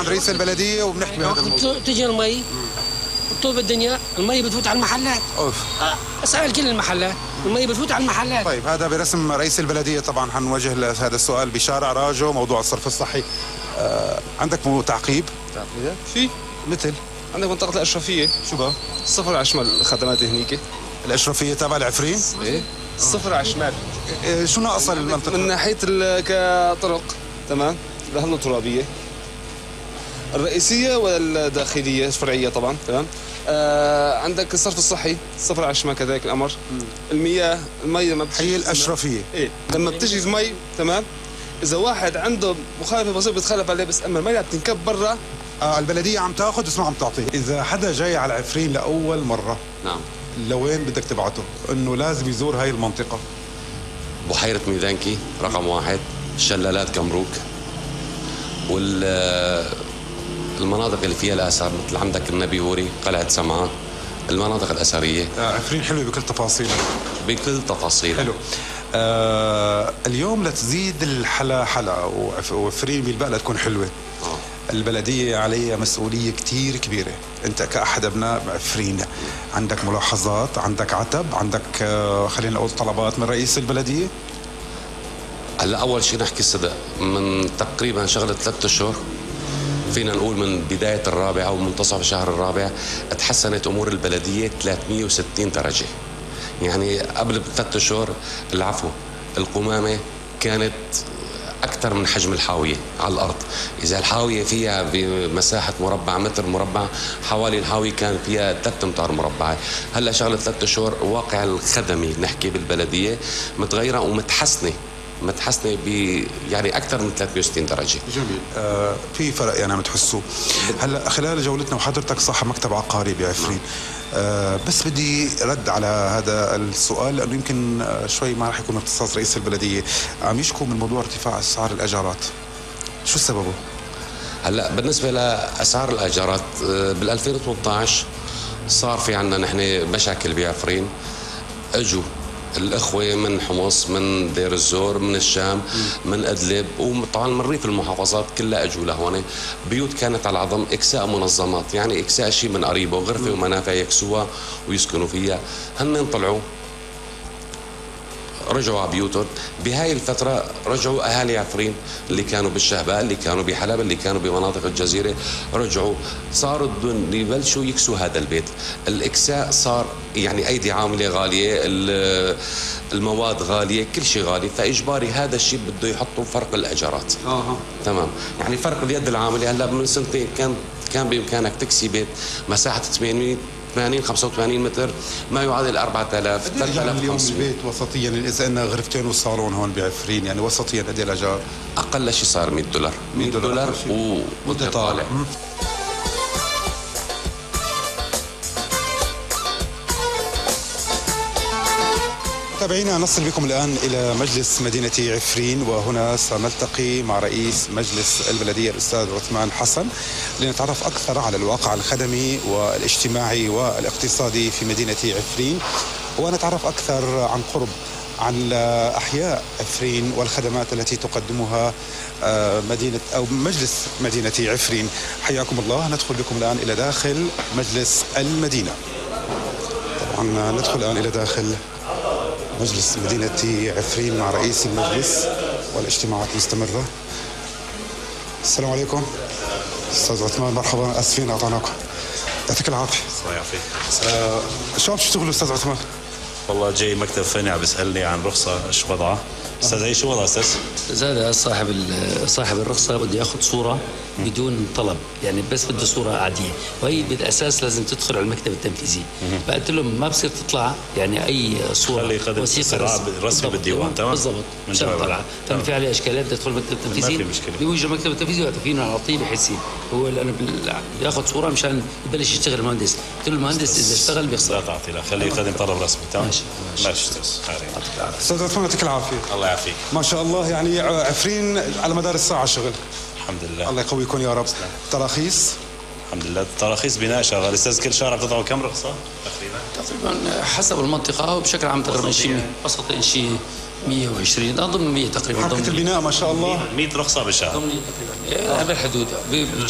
عند رئيس البلديه وبنحكي بهذا الموضوع. تجي المي طوب الدنيا، المي بتفوت على المحلات. اوف. اسال كل المحلات، المي بتفوت على المحلات. طيب هذا برسم رئيس البلديه طبعا حنوجه هذا السؤال بشارع راجو موضوع الصرف الصحي. عندك تعقيب؟ تعقيبات؟ في مثل عندك منطقة الأشرفية. شو بقى؟ الصفر على شمال الخدمات هنيك. الأشرفية تابعة العفرين؟ ايه الصفر على شمال. شو ناقصة المنطقة؟ من ناحية كطرق تمام، رهن ترابية الرئيسية والداخلية الفرعية طبعا تمام. عندك الصرف الصحي الصفر على شمال كذلك الأمر. المياه المي لما هي الأشرفية. ايه لما بتجي المي تمام، إذا واحد عنده مخالفة بسيطة بتخلف عليه، بس أما المي بتنكب برا. البلدية عم تاخذ بس ما عم تعطيه. إذا حدا جاي على العفرين لأول مرة نعم لوين بدك تبعته؟ إنه لازم يزور هاي المنطقة. بحيرة ميدانكي رقم 1، شلالات كمروك، والمناطق اللي فيها الآثار مثل عندك النبي هوري، قلعة سمعان، المناطق الأثرية. عفرين حلوة بكل تفاصيلها. بكل تفاصيلها. حلو. اليوم لتزيد الحلا حلا وعفرين بالبقى تكون حلوة. البلدية عليها مسؤولية كتير كبيرة. أنت كأحد أبناء عفرين عندك ملاحظات، عندك عتب، عندك خلينا نقول طلبات من رئيس البلدية؟ هلا أول شيء نحكي الصدق، من تقريبا شغلة 3 أشهر فينا نقول من بداية الرابع أو منتصف الشهر الرابع تحسنت أمور البلدية 360 درجة. يعني قبل ب3 أشهر العفو القمامة كانت أكثر من حجم الحاوية على الأرض. إذا الحاوية فيها بمساحة مربع متر مربع، حوالي الحاوية كان فيها 3 أمتار مربعة. هلا شغلة 3 أشهر واقع الخدمي نحكي بالبلدية متغيرة ومتحسنة يعني أكثر من 360 درجة. جميل. في فرق يعني عم تحسوه. هلا خلال جولتنا وحضرتك صاحب مكتب عقاري بعفرين، بس بدي رد على هذا السؤال لأنه يمكن شوي ما رح يكون اختصاص رئيس البلدية. عم يشكوا من موضوع ارتفاع أسعار الأجارات، شو سببه؟ هلا بالنسبة لأسعار الأجارات بال 2018 صار في عنا نحن مشاكل بعفرين. اجوا الأخوة من حمص، من دير الزور، من الشام، من أدلب، وطبعا من ريف المحافظات كلها أجوا لهون. بيوت كانت على عظم إكساء منظمات، يعني إكساء شيء من قريبه، غرفة ومنافع يكسوها ويسكنوا فيها. هن طلعوا رجعوا على بيوتهم. بهاي الفترة رجعوا أهالي عفرين اللي كانوا بالشهباء، اللي كانوا بحلب، اللي كانوا بمناطق الجزيرة، رجعوا صاروا يبلشوا يكسوا هذا البيت. الإكساء صار يعني أيدي عاملة غالية، المواد غالية، كل شيء غالي، فإجباري هذا الشيء بده يحطوا فرق الأجارات. تمام. يعني فرق اليد العاملة. هلا من سنتين كان بإمكانك تكسي بيت مساحة 85 متر ما يعادل 4000 3500. البيت وسطيا اذا قلنا غرفتين وصالون هون بعفرين، يعني وسطيا قد ايه الاجار؟ اقل شيء صار $100. $100 وانت طالع. متابعينا نصل بكم الآن إلى مجلس مدينة عفرين، وهنا سنلتقي مع رئيس مجلس البلدية الأستاذ عثمان حسن لنتعرف أكثر على الواقع الخدمي والاجتماعي والاقتصادي في مدينة عفرين، ونتعرف أكثر عن قرب عن أحياء عفرين والخدمات التي تقدمها مدينة أو مجلس مدينة عفرين. حياكم الله. ندخل بكم الآن إلى داخل مجلس المدينة. طبعا ندخل الآن إلى داخل مجلس مدينة عفرين مع رئيس المجلس والاجتماعات مستمرة. السلام عليكم أستاذ عثمان، مرحبا. أسفين أعطاناكم. يعطيك العافية. الله يعافيك. شو عم تشتغلوا أستاذ عثمان؟ والله جاي مكتب فني عم بيسألني عن رخصة شو وضعها. أستاذ عيش شو وضعها أستاذ؟ زاد صاحب الرخصة بده ياخذ صورة بدون طلب، يعني بس بده صورة عادية، وهي بالأساس لازم تدخل على المكتب التنفيذي. فقلت لهم ما بصير تطلع يعني أي صورة وثيقة رسمي بالديوان. تمام بالضبط. مشان طلعها فما في عليه إشكالات. بدها تدخل المكتب التنفيذي، ما في مشكلة. بيوجه المكتب التنفيذي وفينا نعطيه بحسين هو لأنه بياخذ صورة مشان يبلش يشتغل المهندس. قلت له المهندس إذا اشتغل بيخسر. لا تعطي لا، خليه يقدم طلب رسمي. تمام ماشي أستاذ عثمان يعطيك العافية. الله يعافيك. ما شاء الله، يعني عفرين على مدار الساعة شغل. الحمد لله. الله يقويكم يا رب. تراخيص الحمد لله. تراخيص بناء شغال. استاذ كل شهر بتطلعوا كم رخصة تقريبا حسب المنطقة، وبشكل عام تقريبا شيء وسطي شيء 120 ضمن 100 تقريبا. حركة البناء ما شاء الله 100 رخصة بالشهر. بالحدود